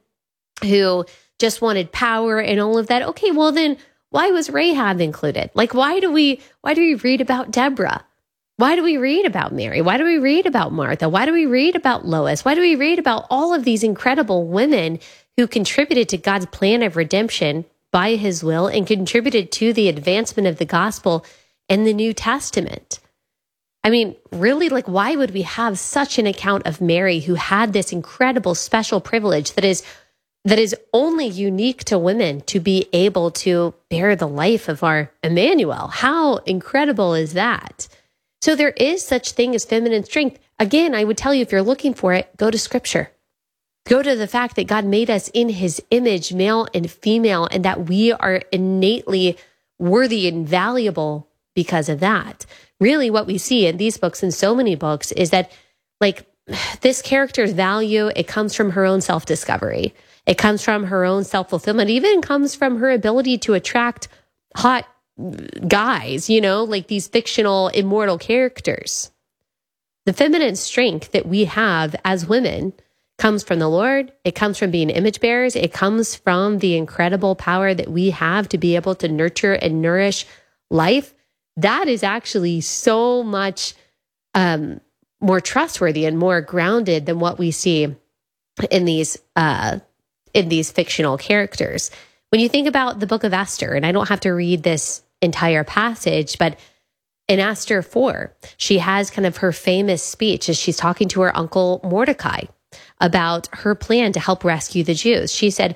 who just wanted power and all of that. Okay, well then why was Rahab included? Like, why do we read about Deborah? Why do we read about Mary? Why do we read about Martha? Why do we read about Lois? Why do we read about all of these incredible women who contributed to God's plan of redemption by his will and contributed to the advancement of the gospel in the New Testament? I mean, really, like, why would we have such an account of Mary, who had this incredible special privilege that is only unique to women, to be able to bear the life of our Emmanuel? How incredible is that? So there is such thing as feminine strength. Again, I would tell you, if you're looking for it, go to Scripture. Go to the fact that God made us in his image, male and female, and that we are innately worthy and valuable because of that. Really, what we see in these books, and so many books, is that, like, this character's value, it comes from her own self-discovery. It comes from her own self-fulfillment. It even comes from her ability to attract hot guys, like these fictional immortal characters. The feminine strength that we have as women comes from the Lord. It comes from being image bearers. It comes from the incredible power that we have to be able to nurture and nourish life. That is actually so much more trustworthy and more grounded than what we see in these fictional characters. When you think about the book of Esther, and I don't have to read this entire passage, but in Esther 4, she has kind of her famous speech as she's talking to her uncle Mordecai about her plan to help rescue the Jews. She said,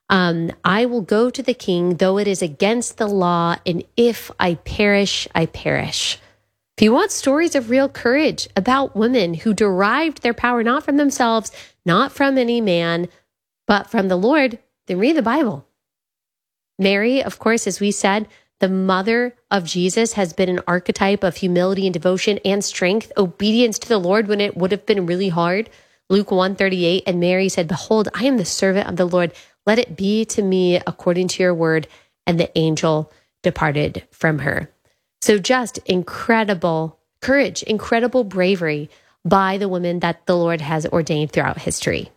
I will go to the king, though it is against the law, and if I perish, I perish. If you want stories of real courage about women who derived their power not from themselves, not from any man, but from the Lord, then read the Bible. Mary, of course, as we said, the mother of Jesus, has been an archetype of humility and devotion and strength, obedience to the Lord when it would have been really hard. Luke 1:38, and Mary said, behold, I am the servant of the Lord. Let it be to me according to your word. And the angel departed from her. So just incredible courage, incredible bravery by the women that the Lord has ordained throughout history.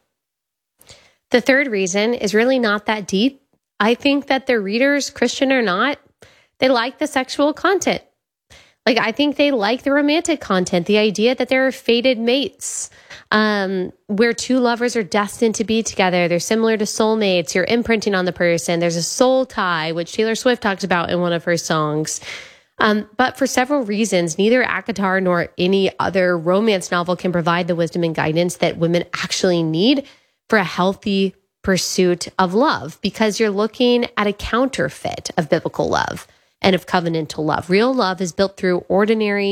The third reason is really not that deep. I think that the readers, Christian or not, they like the sexual content. Like, I think they like the romantic content, the idea that there are fated mates, where two lovers are destined to be together. They're similar to soulmates. You're imprinting on the person. There's a soul tie, which Taylor Swift talks about in one of her songs. But for several reasons, neither ACOTAR nor any other romance novel can provide the wisdom and guidance that women actually need for a healthy pursuit of love, because you're looking at a counterfeit of biblical love and of covenantal love. Real love is built through ordinary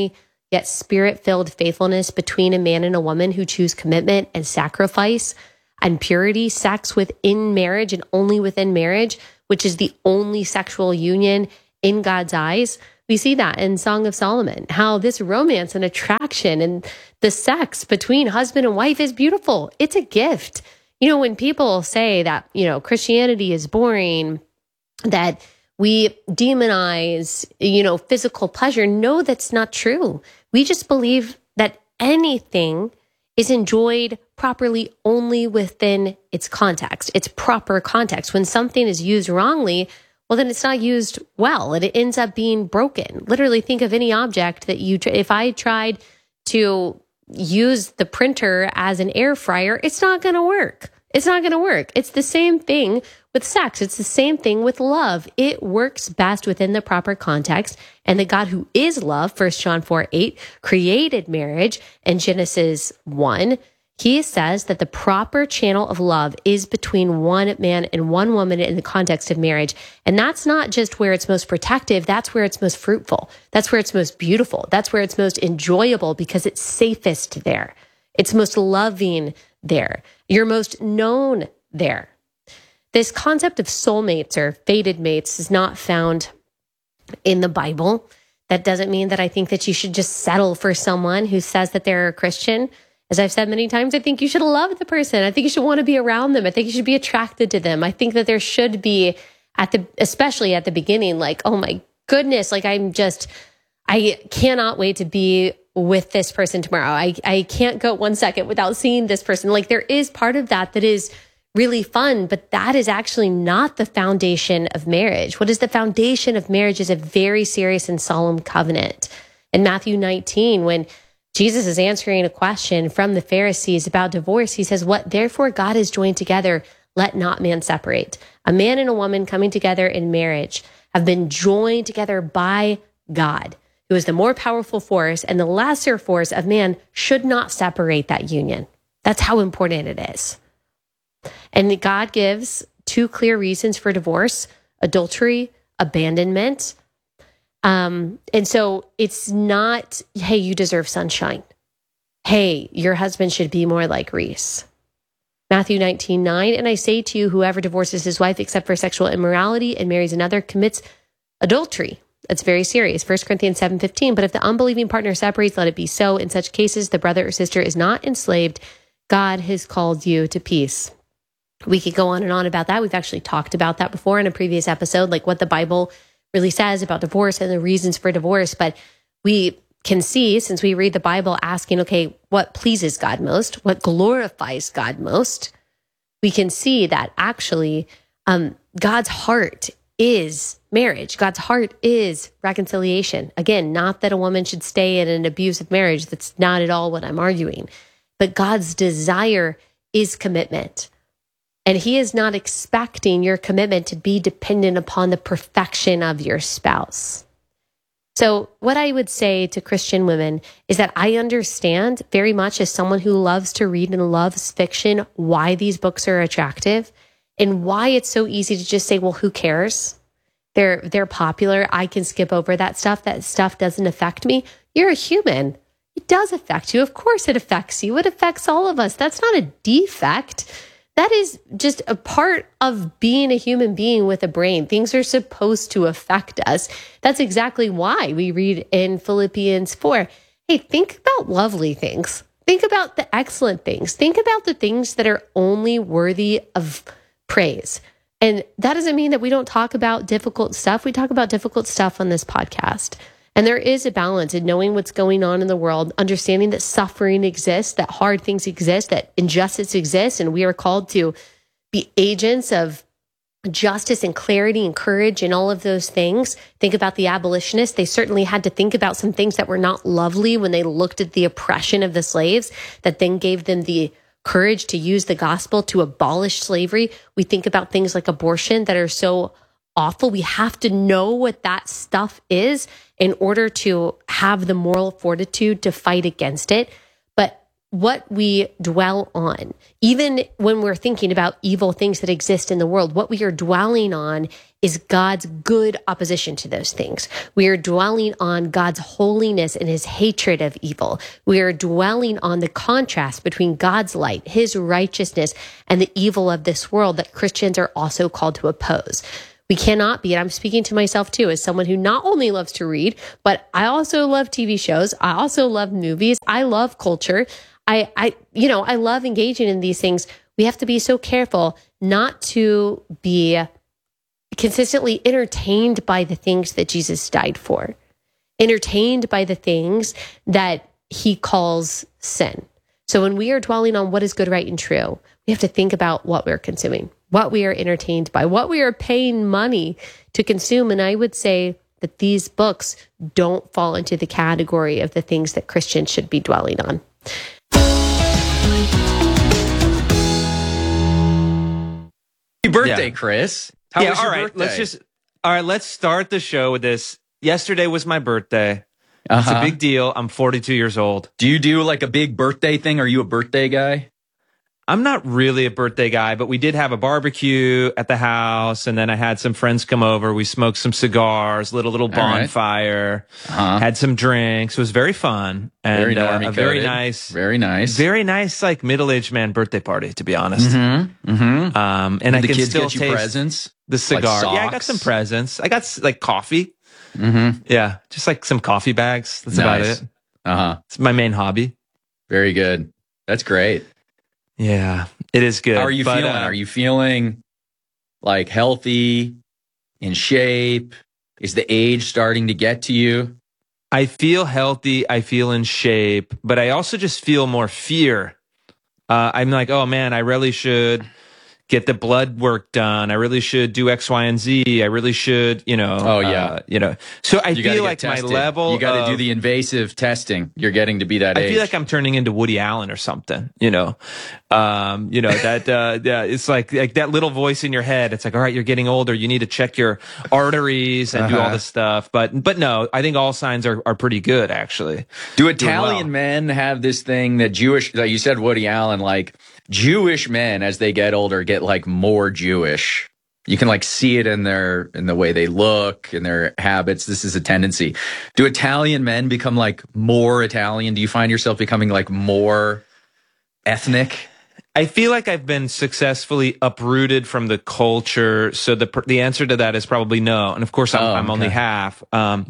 yet spirit-filled faithfulness between a man and a woman who choose commitment and sacrifice and purity, sex within marriage and only within marriage, which is the only sexual union in God's eyes. We see that in Song of Solomon, how this romance and attraction and the sex between husband and wife is beautiful. It's a gift. You know, when people say that, you know, Christianity is boring, that we demonize, you know, physical pleasure, no, that's not true. We just believe that anything is enjoyed properly only within its context, its proper context. When something is used wrongly, well, then it's not used well and it ends up being broken. Literally think of any object that if I tried to use the printer as an air fryer, it's not going to work. It's not going to work. It's the same thing with sex. It's the same thing with love. It works best within the proper context. And the God who is love, 1 John 4:8, created marriage in Genesis 1. He says that the proper channel of love is between one man and one woman in the context of marriage. And that's not just where it's most protective. That's where it's most fruitful. That's where it's most beautiful. That's where it's most enjoyable because it's safest there. It's most loving there. You're most known there. This concept of soulmates or fated mates is not found in the Bible. That doesn't mean that I think that you should just settle for someone who says that they're a Christian. As I've said many times, I think you should love the person. I think you should want to be around them. I think you should be attracted to them. I think that there should be especially at the beginning, like, oh my goodness, like I cannot wait to be with this person tomorrow. I can't go 1 second without seeing this person. Like there is part of that is really fun, but that is actually not the foundation of marriage. What is the foundation of marriage is a very serious and solemn covenant. In Matthew 19, when Jesus is answering a question from the Pharisees about divorce, he says, what therefore God has joined together, let not man separate. A man and a woman coming together in marriage have been joined together by God, who is the more powerful force, and the lesser force of man should not separate that union. That's how important it is. And God gives two clear reasons for divorce: adultery, abandonment. And so it's not, hey, you deserve sunshine. Hey, your husband should be more like Reese. Matthew 19:9, and I say to you, whoever divorces his wife except for sexual immorality and marries another commits adultery. That's very serious. 1 Corinthians 7:15, but if the unbelieving partner separates, let it be so. In such cases, the brother or sister is not enslaved. God has called you to peace. We could go on and on about that. We've actually talked about that before in a previous episode, like what the Bible really says about divorce and the reasons for divorce. But we can see, since we read the Bible, asking, okay, what pleases God most? What glorifies God most? We can see that actually God's heart is marriage. God's heart is reconciliation. Again, not that a woman should stay in an abusive marriage. That's not at all what I'm arguing. But God's desire is commitment. And he is not expecting your commitment to be dependent upon the perfection of your spouse. So what I would say to Christian women is that I understand very much, as someone who loves to read and loves fiction, why these books are attractive and why it's so easy to just say, well, who cares? They're popular. I can skip over that stuff. That stuff doesn't affect me. You're a human. It does affect you. Of course it affects you. It affects all of us. That's not a defect. That is just a part of being a human being with a brain. Things are supposed to affect us. That's exactly why we read in Philippians 4, hey, think about lovely things. Think about the excellent things. Think about the things that are only worthy of praise. And that doesn't mean that we don't talk about difficult stuff. We talk about difficult stuff on this podcast. And there is a balance in knowing what's going on in the world, understanding that suffering exists, that hard things exist, that injustice exists, and we are called to be agents of justice and clarity and courage and all of those things. Think about the abolitionists. They certainly had to think about some things that were not lovely when they looked at the oppression of the slaves, that then gave them the courage to use the gospel to abolish slavery. We think about things like abortion that are so awful. We have to know what that stuff is in order to have the moral fortitude to fight against it. But what we dwell on, even when we're thinking about evil things that exist in the world, what we are dwelling on is God's good opposition to those things. We are dwelling on God's holiness and his hatred of evil. We are dwelling on the contrast between God's light, his righteousness, and the evil of this world that Christians are also called to oppose. We cannot be, and I'm speaking to myself too, as someone who not only loves to read, but I also love TV shows. I also love movies. I love culture. I love engaging in these things. We have to be so careful not to be consistently entertained by the things that Jesus died for, entertained by the things that he calls sin. So when we are dwelling on what is good, right, and true, we have to think about what we're consuming, what we are entertained by, what we are paying money to consume. And I would say that these books don't fall into the category of the things that Christians should be dwelling on. Happy birthday, Chris. How was your birthday? Let's start the show with this. Yesterday was my birthday. It's a big deal. I'm 42 years old. Do you do like a big birthday thing? Are you a birthday guy? I'm not really a birthday guy, but we did have a barbecue at the house, and then I had some friends come over. We smoked some cigars, lit a little bonfire, had some drinks. It was very fun, and very nice, like middle-aged man birthday party, to be honest. And I can still taste presents, the cigar. Like yeah, I got some presents. I got like coffee. Yeah, just like some coffee bags. That's about it. It's my main hobby. Very good. That's great. Yeah, it is good. How are you feeling? Are you feeling like healthy, in shape? Is the age starting to get to you? I feel healthy. I feel in shape, but I also just feel more fear. I'm like, oh man, I really should get the blood work done. I really should do X, Y, and Z. I really should, So I feel like my level. You got to do the invasive testing. You're getting to be that age. I feel like I'm turning into Woody Allen or something. It's like that little voice in your head. It's like, all right, you're getting older. You need to check your arteries and do all this stuff. But no, I think all signs are pretty good actually. Do Italian men have this thing that Jewish? Like you said, Woody Allen, like. Jewish men, as they get older, get like more Jewish. You can like see it in the way they look, in their habits. This is a tendency. Do Italian men become like more Italian? Do you find yourself becoming like more ethnic? I feel like I've been successfully uprooted from the culture. So the answer to that is probably no. And of course, I'm only half.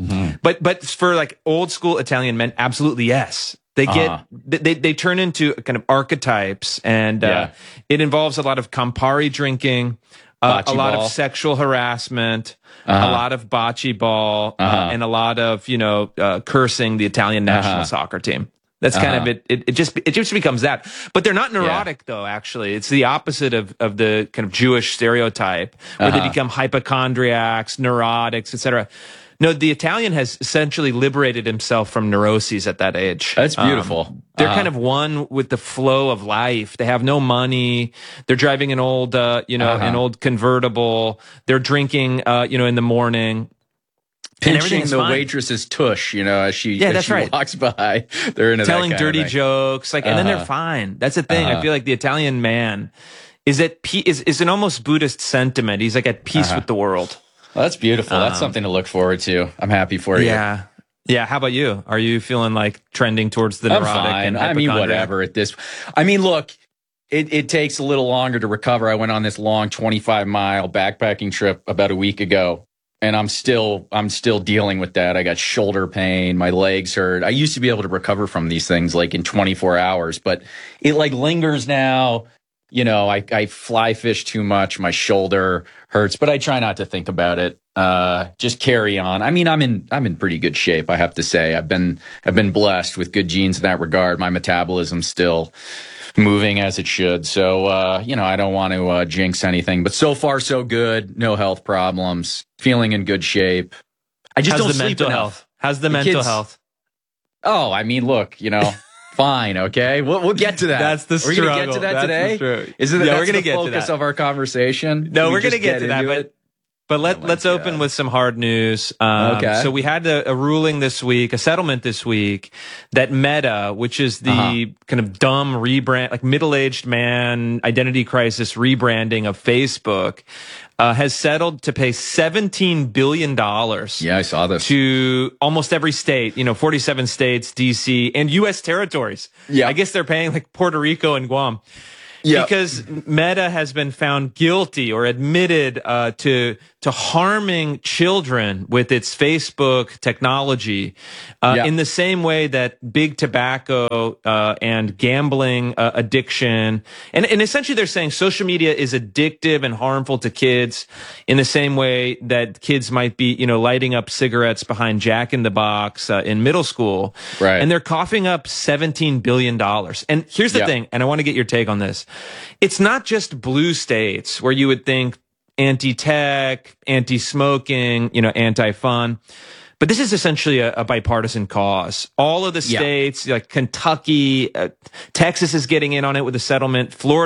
But for like old school Italian men, absolutely yes. They get they turn into kind of archetypes, and it involves a lot of Campari drinking, a lot of sexual harassment, a lot of bocce ball, and a lot of cursing the Italian national soccer team. That's kind of it. It just becomes that. But they're not neurotic though. Actually, it's the opposite of the kind of Jewish stereotype, where they become hypochondriacs, neurotics, etc. No, the Italian has essentially liberated himself from neuroses at that age. That's beautiful. They're kind of one with the flow of life. They have no money. They're driving an old, an old convertible. They're drinking, in the morning. Pinching the waitress's tush, as she walks by. They're into telling that dirty jokes, and then they're fine. That's the thing. I feel like the Italian man is an almost Buddhist sentiment. He's like at peace with the world. Well, that's beautiful. That's something to look forward to. I'm happy for you. Yeah. Yeah. How about you? Are you feeling like trending towards the neurotic? I'm fine. Whatever at this. Look, it takes a little longer to recover. I went on this long 25-mile backpacking trip about a week ago, and I'm still dealing with that. I got shoulder pain. My legs hurt. I used to be able to recover from these things like in 24 hours, but it like lingers now. I fly fish too much. My shoulder hurts, but I try not to think about it. Just carry on. I'm in pretty good shape, I have to say. I've been blessed with good genes in that regard. My metabolism's still moving as it should. So, I don't want to jinx anything, but so far so good. No health problems. Feeling in good shape. I just don't sleep enough. How's the mental health? Oh, look, Fine, okay. We'll get to that. That's the struggle. We're gonna get to that today. We're gonna the get focus to that. of our conversation. No, we're gonna get to that. But But let's open with some hard news. Okay. So we had a ruling this week, a settlement this week, that Meta, which is the kind of dumb rebrand, like middle-aged man identity crisis rebranding of Facebook, has settled to pay $17 billion. Yeah, I saw this. To almost every state, 47 states, DC, and U.S. territories. Yeah. I guess they're paying like Puerto Rico and Guam. Yeah. Because Meta has been found guilty or admitted to harming children with its Facebook technology in the same way that big tobacco and gambling addiction. And essentially they're saying social media is addictive and harmful to kids in the same way that kids might be, lighting up cigarettes behind Jack in the Box in middle school. Right. And they're coughing up $17 billion. And here's the thing, and I want to get your take on this. It's not just blue states where you would think anti-tech, anti-smoking, anti-fun. But this is essentially a bipartisan cause. All of the states, like Kentucky, Texas is getting in on it with a settlement. Florida